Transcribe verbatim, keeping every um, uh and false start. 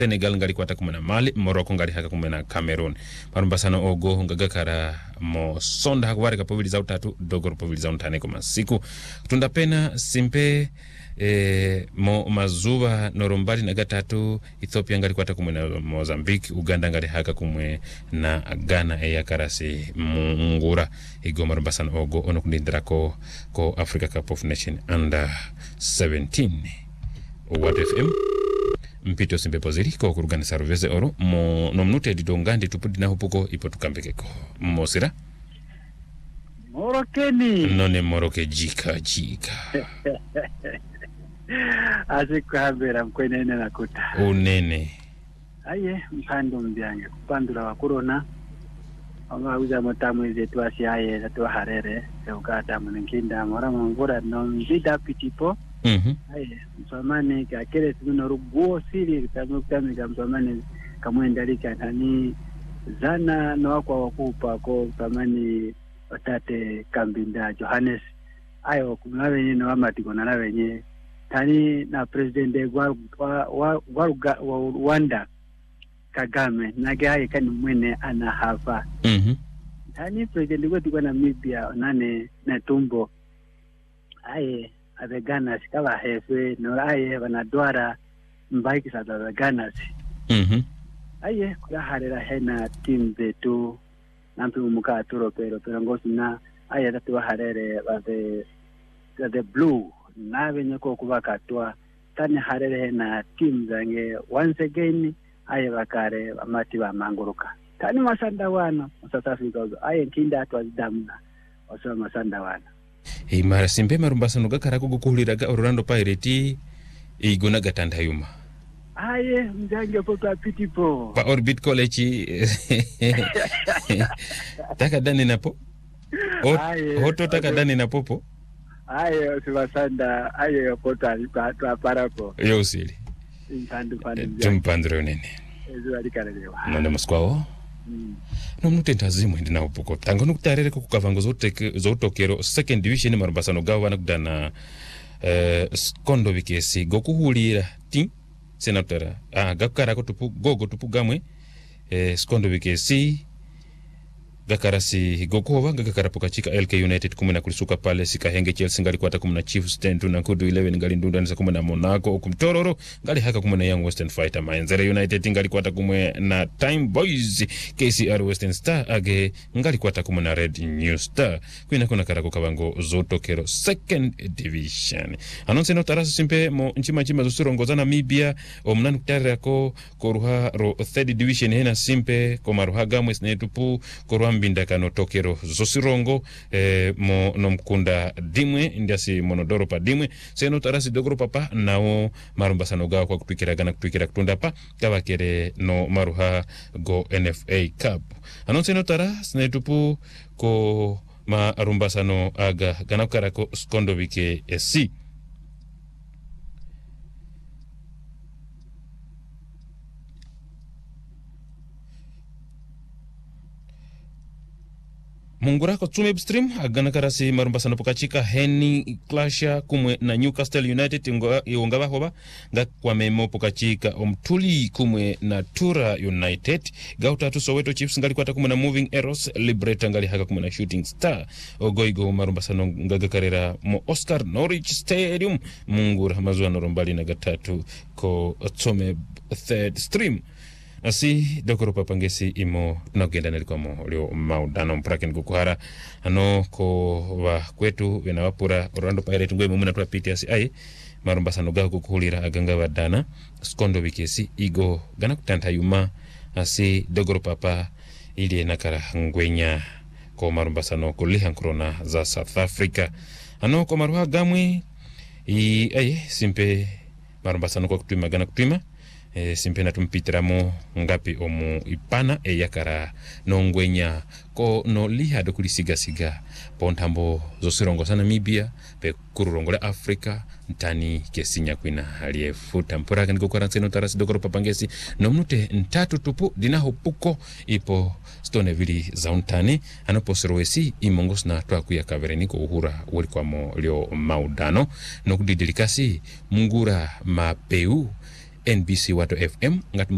Senegal ngali kwata kumena Mali, Morocco ngali haka kumena Cameroon. Marumbasano ogo ngagakara mo sonda hakwari kapobili za utatu dogoro pobili za untane kuma siku. Tunda pena simpe e, mo mazuba norombali na gatatu Ethiopia ngali kwata kumena Mozambique, Uganda ngali haka kumwe na Ghana eya karasi mungura. Igo marumbasano ogo ono kundindira ko, ko Africa Cup of Nation under seventeen. What F M? Mpito simpe poziri ko kurugani saruveze oro mo nomnute didongandi tupudi na hupuko ipo tukambekeko mosira Morokeni none moroke jika jika asiku habera mkwenene nakuta unene aye mpando mbyange kupandula wa corona anga uza motamweze twasi aye zatwa harere ukata mninkinda mora mangura no mbida pitipo mhm aye msamani ka kile tuno rugo siri tamukutami ka msamani kamwenda lika nani zana no kwa wakupa ko msamani watate kambinda Johannes ayo kumlawe ni no amatiko na lawenye tani na president wa wa wa, wa Rwanda Kagame nagaye kani mwene ana hava mhm tani president wetu kwa Namibia nane na tumbo aye abegana sikaba hefe no aye banadwara mbaiki sa abegana mhm aye kula harera hena team betu nampi umuka turo pero pero ngosi na aye tatu harere ba the the blue na benye ko kubaka twa tani harere hena team zange once again aye bakare amati ba manguruka tani masanda wana South Africa aye kinda atwa damna osoma masanda wana e mara simpe marumbasano gakara ko gukuliraga Orlando Pirates igona gatanda yuma aye mjange poto apitipo pa Orbit College taka dani napo hoto taka dani napopo aye sibasanda aye poto alipa twaparapo yo sili intandu pande tumpandro nene ezo alikalelewa none moskwao mm. no mnutenda zimu ndina upuko tango nukutarere ko kukavango zote zotokero second division marubasano gawa na kudana eh skondo bikesi gokuhulira ti senatara ah gakara ko tupu gogo tupu gamwe eh skondo bikesi gakarasi gokova gakara pokachika L K United kumena kulisuka pale sikahenge Chelsea ngali kwata kumena Chiefs ten na kudu eleven ngali ndunda nisa kumena Monaco kumtororo ngali haka kumena Young Western Fighter Mainzere United ngali kwata kumwe na Time Boys K C R Western Star age ngali kwata kumena Red New Star kuina kuna karako kabango zotokero second division anonse no tarasi simpe mo nchima nchima zosirongoza Namibia omnanu kutare ko koruha ro third division hena simpe komaruha gamwe snetupu koruha mbinda kano tokero zosirongo eh, mo nomkunda dimwe ndiasi monodoro pa dimwe seno tarasi dogoro papa nao marumbasano gawa kwa kutwikira gana kutwikira kutunda pa kabakere no maruha go N F A Cup anonse no tarasi netupu ko marumbasano aga gana karako skondo wike S C Mungurako Tsume Upstream agana karasi marumbasano pokachika Heni Clasha kumwe na Newcastle United ngaba hoba nga kwa memo pokachika Omtuli kumwe na Tura United gauta tu Soweto Chiefs ngali kwata kumwe na Moving Arrows Liberator ngali haka kumwe na Shooting Star ogoigo marumbasano ngaga karera mo Oscar Norwich Stadium mungura mazwa norombali na gatatu ko Tsume third stream asi dokoro papangesi imo nagenda nalikuwa mo leo maudano mpraken kukuhara ano ko wa kwetu wena wapura Orlando Pirates ngwe mumuna twa P T S ai marumbasano gaho kukuhulira aganga wadana skondo wikesi igo gana kutanta yuma asi dokoro papa ili nakara ngwenya ko marumbasano kuliha corona za South Africa ano ko maruha gamwe i ai simpe marumbasano kwa kutuma gana kutuma e, simpe na tumpitiramo ngapi omu ipana e yakara nongwenya ko no liha do kulisiga siga pontambo zosirongo sana Namibia pe kururongo la Afrika ntani kesinya kwina aliyefuta mpora niko kwa nseno tarasi dokoro papangesi nomnute ntatu tupu dinaho puko ipo Stoneville za untani anoposerowesi imongos na twakuya kavereniko uhura wali kwa mo leo maudano no kudidelikasi mungura mapeu N B C Wato F M ngati